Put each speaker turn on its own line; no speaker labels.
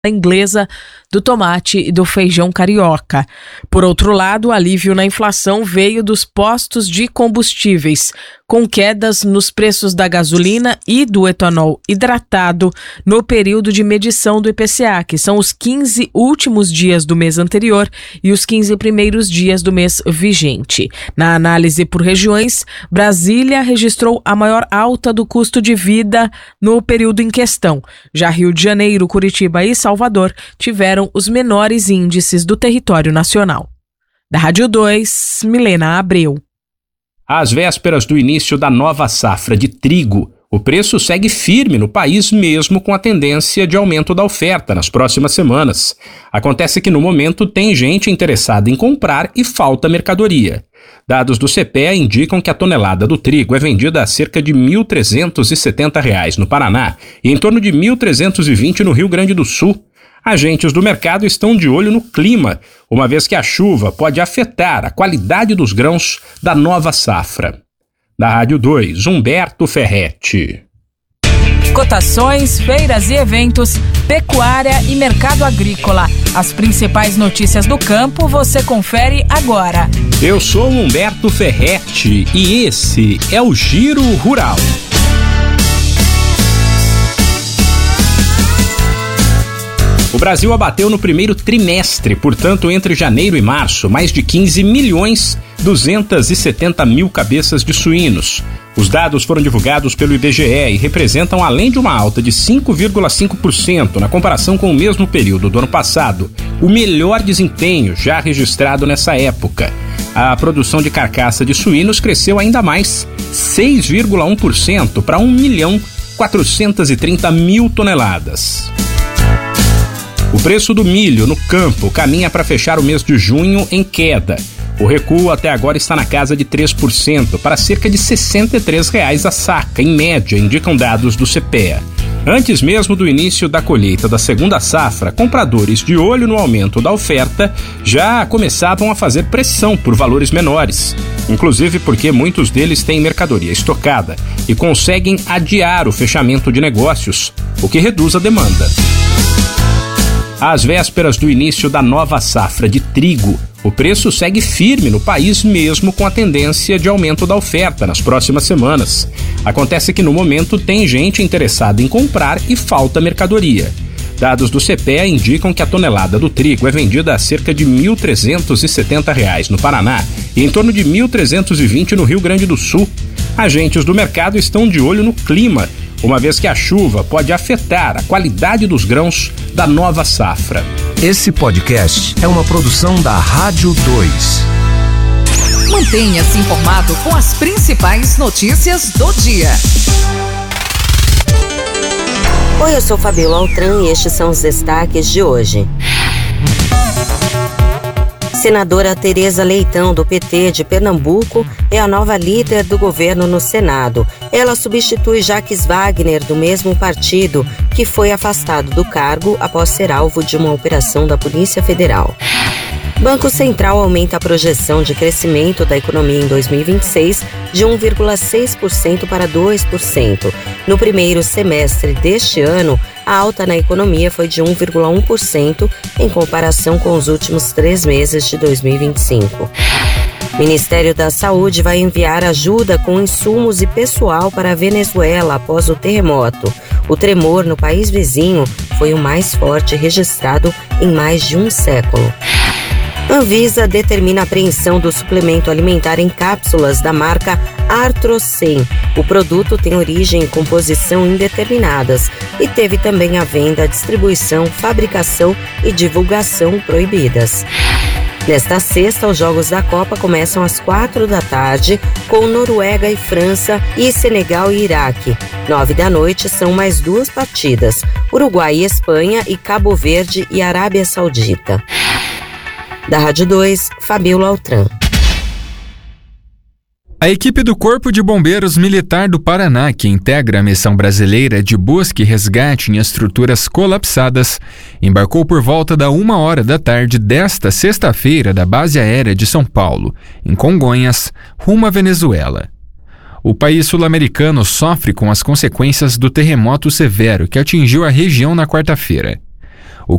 inglesa, do tomate e do feijão carioca. Por outro lado, o alívio na inflação veio dos postos de combustíveis, com quedas nos preços da gasolina e do etanol hidratado no período de medição do IPCA, que são os 15 últimos dias do mês anterior e os 15 primeiros dias do mês vigente. Na análise por regiões, Brasília registrou a maior alta do custo de vida no período em questão. Já Rio de Janeiro, Curitiba e Salvador tiveram os menores índices do território nacional. Da Rádio 2, Milena Abreu.
Às vésperas do início da nova safra de trigo, o preço segue firme no país mesmo com a tendência de aumento da oferta nas próximas semanas. Acontece que no momento tem gente interessada em comprar e falta mercadoria. Dados do CPEA indicam que a tonelada do trigo é vendida a cerca de R$ 1.370 no Paraná e em torno de R$ 1.320 no Rio Grande do Sul. Agentes do mercado estão de olho no clima, uma vez que a chuva pode afetar a qualidade dos grãos da nova safra. Da Rádio 2, Humberto Ferretti.
Cotações, feiras e eventos, pecuária e mercado agrícola. As principais notícias do campo você confere agora.
Eu sou Humberto Ferretti e esse é o Giro Rural. O Brasil abateu no primeiro trimestre, portanto, entre janeiro e março, mais de 15.270.000 cabeças de suínos. Os dados foram divulgados pelo IBGE e representam, além de uma alta de 5,5% na comparação com o mesmo período do ano passado, o melhor desempenho já registrado nessa época. A produção de carcaça de suínos cresceu ainda mais, 6,1% para 1.430.000 toneladas. O preço do milho no campo caminha para fechar o mês de junho em queda. O recuo até agora está na casa de 3%, para cerca de R$ 63 a saca, em média, indicam dados do CPEA. Antes mesmo do início da colheita da segunda safra, compradores de olho no aumento da oferta já começavam a fazer pressão por valores menores, inclusive porque muitos deles têm mercadoria estocada e conseguem adiar o fechamento de negócios, o que reduz a demanda. Às vésperas do início da nova safra de trigo, o preço segue firme no país mesmo com a tendência de aumento da oferta nas próximas semanas. Acontece que no momento tem gente interessada em comprar e falta mercadoria. Dados do CPEA indicam que a tonelada do trigo é vendida a cerca de R$ 1.370 no Paraná e em torno de R$ 1.320 no Rio Grande do Sul. Agentes do mercado estão de olho no clima, uma vez que a chuva pode afetar a qualidade dos grãos da nova safra.
Esse podcast é uma produção da Rádio 2.
Mantenha-se informado com as principais notícias do dia.
Oi, eu sou Fabiola Altran e estes são os destaques de hoje. Senadora Tereza Leitão, do PT de Pernambuco, é a nova líder do governo no Senado. Ela substitui Jacques Wagner, do mesmo partido, que foi afastado do cargo após ser alvo de uma operação da Polícia Federal. Banco Central aumenta a projeção de crescimento da economia em 2026 de 1,6% para 2%. No primeiro semestre deste ano, a alta na economia foi de 1,1% em comparação com os últimos 3 meses de 2025. O Ministério da Saúde vai enviar ajuda com insumos e pessoal para a Venezuela após o terremoto. O tremor no país vizinho foi o mais forte registrado em mais de um século. Anvisa determina a apreensão do suplemento alimentar em cápsulas da marca Artrocem. O produto tem origem e composição indeterminadas e teve também a venda, distribuição, fabricação e divulgação proibidas. Nesta sexta, os Jogos da Copa começam às 16h, com Noruega e França e Senegal e Iraque. 21h são mais 2 partidas, Uruguai e Espanha e Cabo Verde e Arábia Saudita. Da Rádio 2, Fabiola Altran.
A equipe do Corpo de Bombeiros Militar do Paraná, que integra a missão brasileira de busca e resgate em estruturas colapsadas, embarcou por volta da 1h da tarde desta sexta-feira da base aérea de São Paulo, em Congonhas, rumo à Venezuela. O país sul-americano sofre com as consequências do terremoto severo que atingiu a região na quarta-feira.